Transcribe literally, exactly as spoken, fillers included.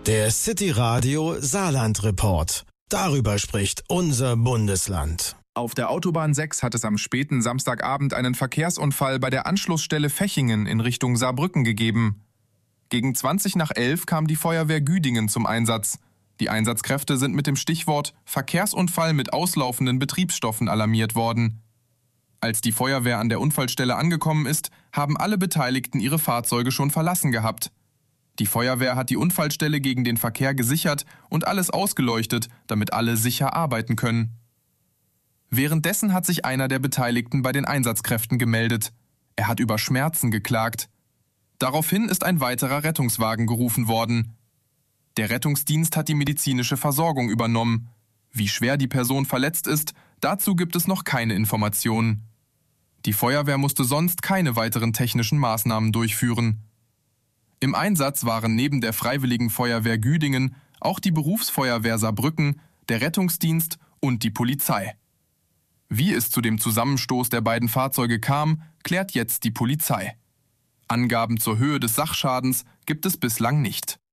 Der City Radio Saarland Report. Darüber spricht unser Bundesland. Auf der Autobahn sechs hat es am späten Samstagabend einen Verkehrsunfall bei der Anschlussstelle Fechingen in Richtung Saarbrücken gegeben. Gegen zwanzig nach elf kam die Feuerwehr Güdingen zum Einsatz. Die Einsatzkräfte sind mit dem Stichwort Verkehrsunfall mit auslaufenden Betriebsstoffen alarmiert worden. Als die Feuerwehr an der Unfallstelle angekommen ist, haben alle Beteiligten ihre Fahrzeuge schon verlassen gehabt. Die Feuerwehr hat die Unfallstelle gegen den Verkehr gesichert und alles ausgeleuchtet, damit alle sicher arbeiten können. Währenddessen hat sich einer der Beteiligten bei den Einsatzkräften gemeldet. Er hat über Schmerzen geklagt. Daraufhin ist ein weiterer Rettungswagen gerufen worden. Der Rettungsdienst hat die medizinische Versorgung übernommen. Wie schwer die Person verletzt ist, dazu gibt es noch keine Informationen. Die Feuerwehr musste sonst keine weiteren technischen Maßnahmen durchführen. Im Einsatz waren neben der Freiwilligen Feuerwehr Güdingen auch die Berufsfeuerwehr Saarbrücken, der Rettungsdienst und die Polizei. Wie es zu dem Zusammenstoß der beiden Fahrzeuge kam, klärt jetzt die Polizei. Angaben zur Höhe des Sachschadens gibt es bislang nicht.